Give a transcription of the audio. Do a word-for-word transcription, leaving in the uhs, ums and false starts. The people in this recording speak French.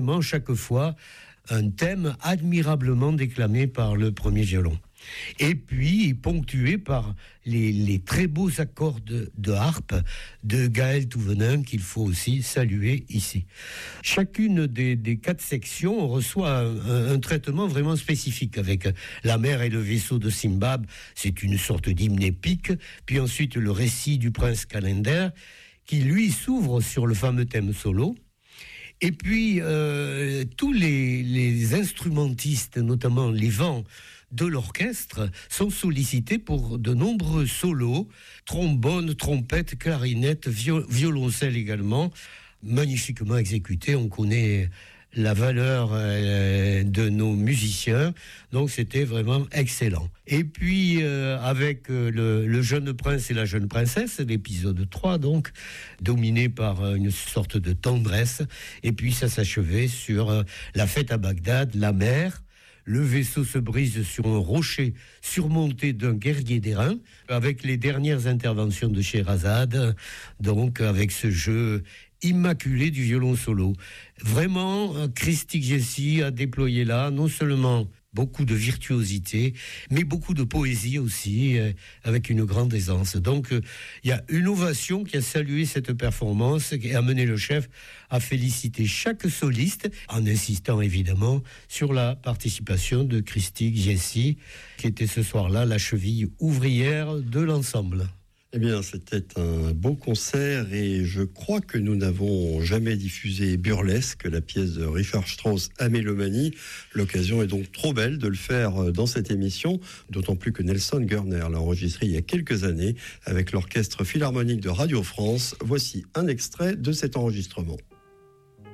Chaque fois, un thème admirablement déclamé par le premier violon. Et puis, ponctué par les, les très beaux accords de, de harpe de Gaël Touvenin, qu'il faut aussi saluer ici. Chacune des, des quatre sections reçoit un, un, un traitement vraiment spécifique, avec la mer et le vaisseau de Simbab, c'est une sorte d'hymne épique, puis ensuite le récit du prince Calender, qui lui s'ouvre sur le fameux thème solo. Et puis, euh, tous les, les instrumentistes, notamment les vents de l'orchestre, sont sollicités pour de nombreux solos, trombone, trompette, clarinette, viol- violoncelle également, magnifiquement exécutés. On connaît la valeur euh, de nos musiciens, donc c'était vraiment excellent. Et puis euh, avec euh, le, le jeune prince et la jeune princesse, l'épisode trois, donc dominé par euh, une sorte de tendresse, et puis ça s'achevait sur euh, la fête à Bagdad, la mer. Le vaisseau se brise sur un rocher surmonté d'un guerrier d'airain, avec les dernières interventions de Sherazade, donc avec ce jeu immaculé du violon solo. Vraiment, Christy Jessie a déployé là non seulement beaucoup de virtuosité, mais beaucoup de poésie aussi, euh, avec une grande aisance. Donc, il euh, y a une ovation qui a salué cette performance et a amené le chef à féliciter chaque soliste, en insistant évidemment sur la participation de Christy Jessie, qui était ce soir-là la cheville ouvrière de l'ensemble. Eh bien, c'était un beau concert et je crois que nous n'avons jamais diffusé Burlesque, la pièce de Richard Strauss à Mélomanie. L'occasion est donc trop belle de le faire dans cette émission, d'autant plus que Nelson Gurner l'a enregistré il y a quelques années avec l'Orchestre Philharmonique de Radio France. Voici un extrait de cet enregistrement.